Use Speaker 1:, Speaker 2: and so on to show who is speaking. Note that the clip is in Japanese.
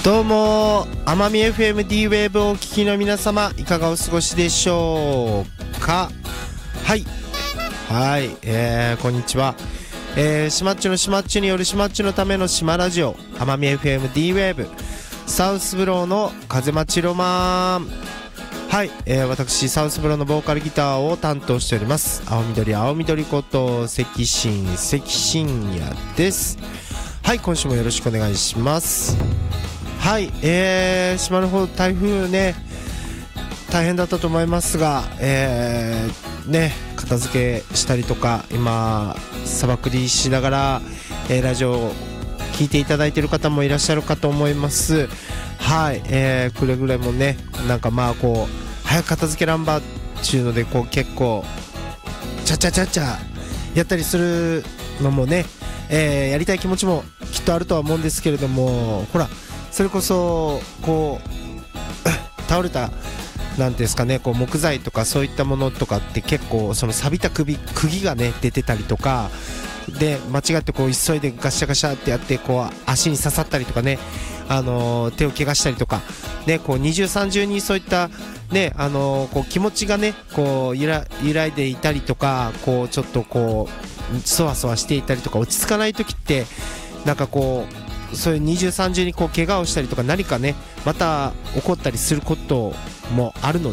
Speaker 1: どうも奄美 FMD ウェーブをお聞きの皆様、いかがお過ごしでしょうか。はい、こんにちは。しまっちゅのしまっちゅによるしまっちゅのための島ラジオ、奄美 FMD ウェーブサウスブローの風待ちロマン。はい、私サウスブローのボーカルギターを担当しております青緑こと関真也です。はい、今週もよろしくお願いします。はい、島の方台風ね大変だったと思いますが、片付けしたりとか今砂漠りしながら、ラジオを聞いていただいている方もいらっしゃるかと思います。はい、くれぐれもねなんかこう早く片付けらんばっていうのでこう結構ちゃやったりするのもね、やりたい気持ちもきっとあるとは思うんですけれども、ほらそれこそこう倒れたなんですかね、こう木材とかそういったものとかって結構その錆びた釘がね出てたりとかで、間違ってこう急いでガシャガシャってやってこう足に刺さったりとかね、手を怪我したりとかね、こう二重三重にそういったねこう気持ちがねこう揺らいでいたりとか、こうちょっとこうそわそわしていたりとか落ち着かない時ってなんかこうそういう二重三重にこう怪我をしたりとか何かねまた起こったりすることもあるの